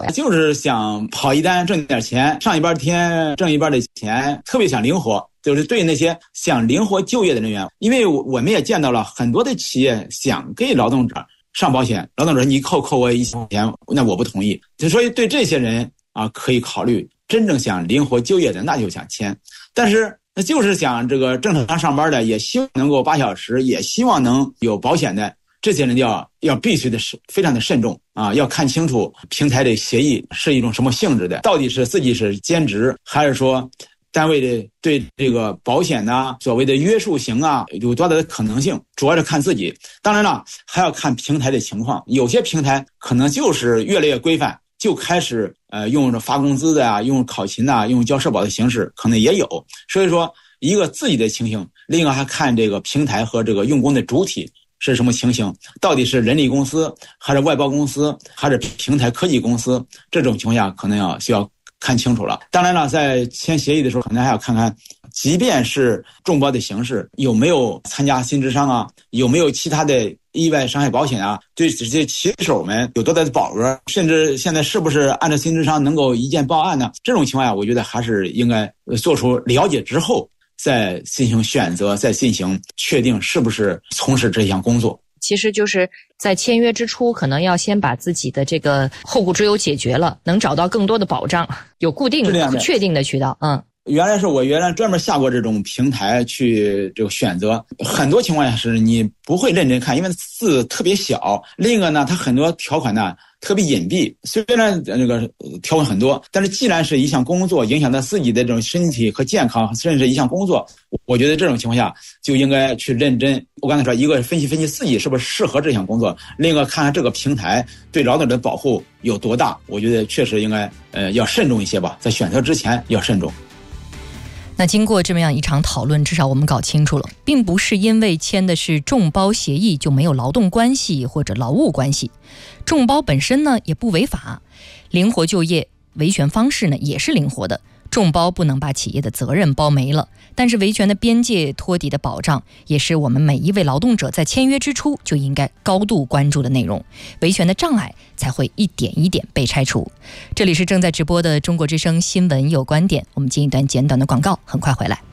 呀？ 就是想跑一单挣点钱，上一半天挣一半的钱，特别想灵活。就是对那些想灵活就业的人员，因为我们也见到了很多的企业想给劳动者上保险，劳动者你扣我1000钱，那我不同意。所以对这些人啊，可以考虑真正想灵活就业的，那就想签。但是那就是想这个正常上班的，也希望能够8小时，也希望能有保险的，这些人要必须的是非常的慎重啊，要看清楚平台的协议是一种什么性质的，到底是自己是兼职，还是说单位的对这个保险呐，所谓的约束型啊，有多大的可能性，主要是看自己。当然了，还要看平台的情况，有些平台可能就是越来越规范，就开始用着发工资的啊，用考勤啊，用交社保的形式，可能也有。所以说，一个自己的情形，另一个还看这个平台和这个用工的主体是什么情形，到底是人力公司还是外包公司还是平台科技公司，这种情况下可能需要看清楚了。当然了，在签协议的时候，可能还要看看，即便是众包的形式，有没有参加新智商啊，有没有其他的意外伤害保险啊，对这些骑手们有多大的保额，甚至现在是不是按照新智商能够一键报案呢？这种情况下，我觉得还是应该做出了解之后，再进行选择，再进行确定是不是从事这项工作。 其实就是在签约之初，可能要先把自己的这个后顾之忧解决了，能找到更多的保障，有固定确定的渠道。 原来专门下过这种平台去这个选择，很多情况下是你不会认真看，因为字特别小。另一个呢，它很多条款呢特别隐蔽，虽然这个条款很多，但是既然是一项工作，影响到自己的这种身体和健康，甚至是一项工作，我觉得这种情况下就应该去认真。我刚才说，一个分析自己是不是适合这项工作，另一个看看这个平台对劳动者的保护有多大。我觉得确实应该要慎重一些吧，在选择之前要慎重。 那经过这么样一场讨论，至少我们搞清楚了，并不是因为签的是众包协议就没有劳动关系或者劳务关系，众包本身呢也不违法，灵活就业维权方式呢也是灵活的，众包不能把企业的责任包没了，但是维权的边界托底的保障也是我们每一位劳动者在签约之初就应该高度关注的内容，维权的障碍才会一点一点被拆除。这里是正在直播的中国之声新闻有观点，我们进一段简短的广告，很快回来。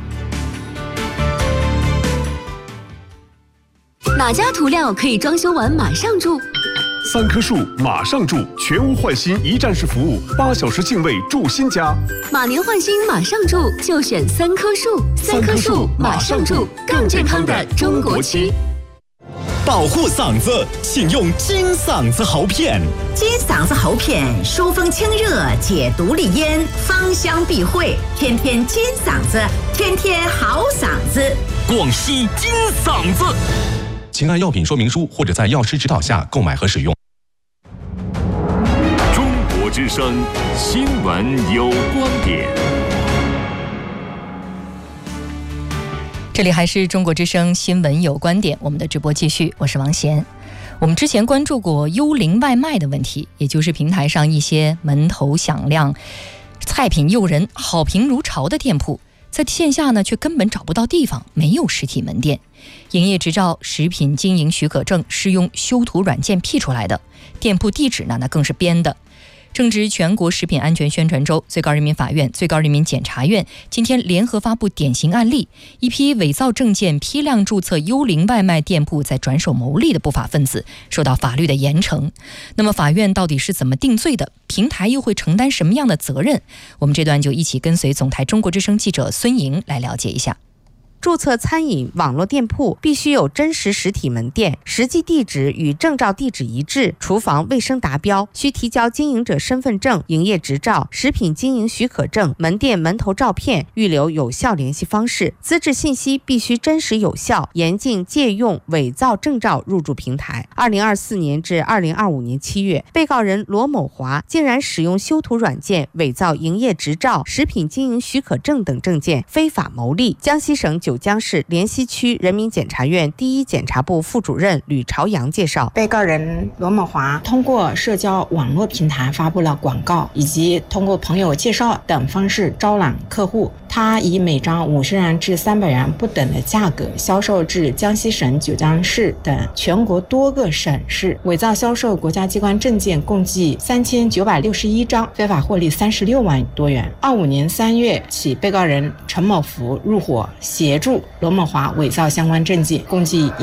哪家涂料可以装修完马上住 ？3棵树马上住，全屋换新一站式服务，8小时净位住新家。 马年换新马上住，就选3棵树。3棵树马上住，更健康的中国区。 保护嗓子，请用金嗓子喉片。 金嗓子喉片疏风清热，解毒利咽，芳香避秽，天天金嗓子，天天好嗓子。 广西金嗓子。 请按药品说明书或者在药师指导下购买和使用。 中国之声新闻有观点。 这里还是中国之声新闻有观点，我们的直播继续，我是王贤。我们之前关注过幽灵外卖的问题，也就是平台上一些门头响亮、菜品诱人、好评如潮的店铺，在线下呢却根本找不到地方，没有实体门店。营业执照、食品经营许可证是用修图软件 P 出来的，店铺地址呢那更是编的。正值全国食品安全宣传周，最高人民法院、最高人民检察院今天联合发布典型案例，一批伪造证件、批量注册幽灵外卖店铺在转手牟利的不法分子受到法律的严惩。那么法院到底是怎么定罪的？平台又会承担什么样的责任？我们这段就一起跟随总台中国之声记者孙莹来了解一下。 注册餐饮网络店铺必须有真实实体门店，实际地址与证照地址一致，厨房卫生达标，需提交经营者身份证、营业执照、食品经营许可证、门店门头照片，预留有效联系方式，资质信息必须真实有效，严禁借用伪造证照入驻平台。2024年至2025年7月，被告人罗某华竟然使用修图软件伪造营业执照、食品经营许可证等证件，非法牟利。江西省九江市莲溪区人民检察院第一检察部副主任吕朝阳介绍， 被告人罗某华通过社交网络平台发布了广告，以及通过朋友介绍等方式招揽客户， 他以每张50元至300元不等的价格销售至江西省、九江市等全国多个省市，伪造销售国家机关证件共计3961张，非法获利36万多元。25年3月起，被告人陈某福入伙协助罗某华伪造相关证件，共计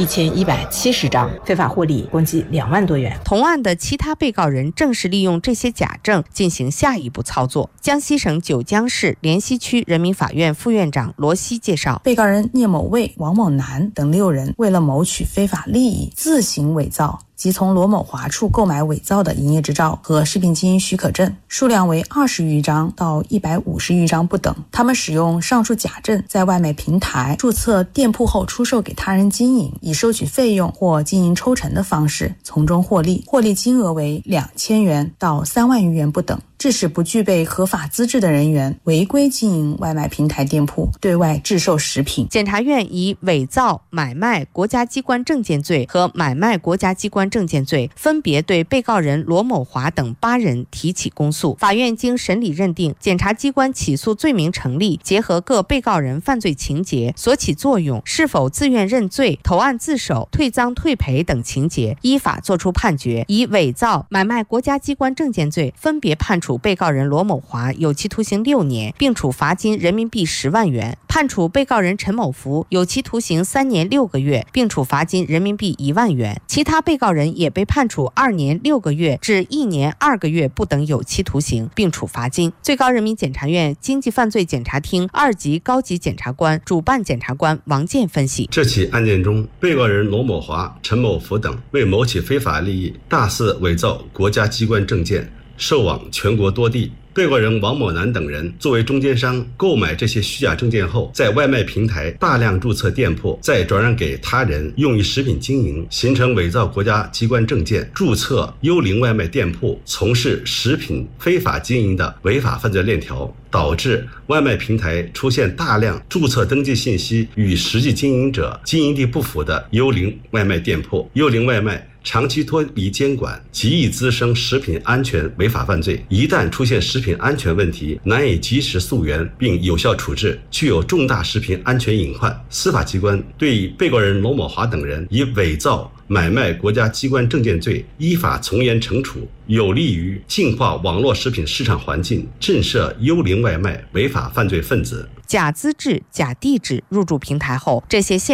1170张，非法获利共计2万多元。 同案的其他被告人正是利用这些假证进行下一步操作。江西省九江市莲溪区人民法院副院长罗西介绍， 被告人聂某卫、王某南等6人为了谋取非法利益，自行伪造即从罗某华处购买伪造的营业执照和食品经营许可证，数量为20余张到150余张不等。他们使用上述假证在外卖平台注册店铺后出售给他人经营，以收取费用或经营抽成的方式从中获利，获利金额为2000元到3万余元不等，致使不具备合法资质的人员违规经营外卖平台店铺，对外制售食品。 检察院以伪造、买卖国家机关证件罪和买卖国家机关证件罪分别对被告人罗某华等8人提起公诉。法院经审理认定，检察机关起诉罪名成立，结合各被告人犯罪情节所起作用，是否自愿认罪、投案自首、退赃退赔等情节，依法作出判决，以伪造、买卖国家机关证件罪分别判处被告人罗某华有期徒刑6年，并处罚金人民币10万元；判处被告人陈某福有期徒刑3年6个月，并处罚金人民币1万元。其他被告人也被判处2年6个月至1年2个月不等有期徒刑，并处罚金。最高人民检察院经济犯罪检察厅2级高级检察官、主办检察官王健分析， 这起案件中，被告人罗某华、陈某福等为谋取非法利益，大肆伪造国家机关证件，售往全国多地。被告人王某南等人作为中间商，购买这些虚假证件后，在外卖平台大量注册店铺，再转让给他人用于食品经营，形成伪造国家机关证件、注册幽灵外卖店铺、从事食品非法经营的违法犯罪链条，导致外卖平台出现大量注册登记信息与实际经营者经营地不符的幽灵外卖店铺。幽灵外卖长期脱离监管，极易滋生食品安全违法犯罪。一旦出现食品安全问题，难以及时溯源并有效处置，具有重大食品安全隐患。司法机关对被告人罗某华等人以伪造、买卖国家机关证件罪依法从严惩处，有利于净化网络食品市场环境，震慑幽灵外卖违法犯罪分子。 假资质、假地址入驻平台后，这些